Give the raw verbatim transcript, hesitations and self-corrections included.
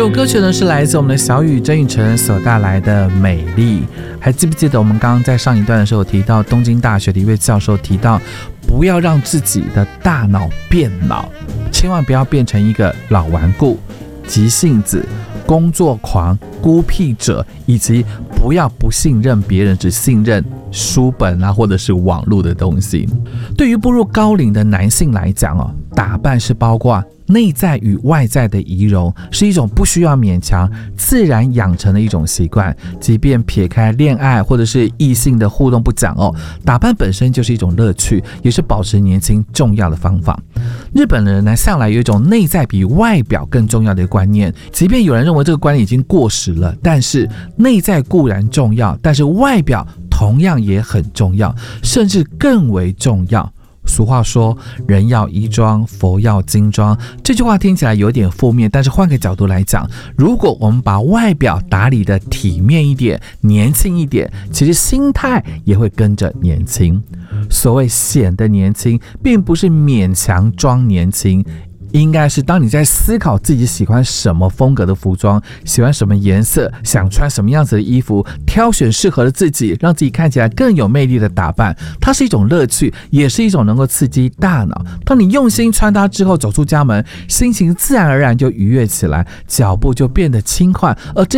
这首歌曲呢是来自我们的小雨曾雨辰所带来的美丽。还记不记得我们刚刚在上一段的时候提到东京大学的一位教授提到，不要让自己的大脑变老，千万不要变成一个老顽固、急性子、工作狂、孤僻者，以及不要不信任别人，只信任书本啊或者是网络的东西。对于步入高龄的男性来讲哦，打扮是包括内在与外在的仪容，是一种不需要勉强、自然养成的一种习惯。即便撇开恋爱或者是异性的互动不讲哦，打扮本身就是一种乐趣，也是保持年轻重要的方法。日本人呢，向来有一种内在比外表更重要的观念，即便有人认为这个观念已经过时了，但是内在固然重要，但是外表同样也很重要，甚至更为重要。俗话说人要衣装佛要金装，这句话听起来有点负面，但是换个角度来讲，如果我们把外表打理的体面一点、年轻一点，其实心态也会跟着年轻。所谓显得年轻，并不是勉强装年轻，应该是当你在思考自己喜欢什么风格的服装，喜欢什么颜色，想穿什么样子的衣服，挑选适合的自己，让自己看起来更有魅力的打扮，它是一种乐趣，也是一种能够刺激大脑。当你用心穿搭之后，走出家门，心情自然而然就愉悦起来，脚步就变得轻快，而这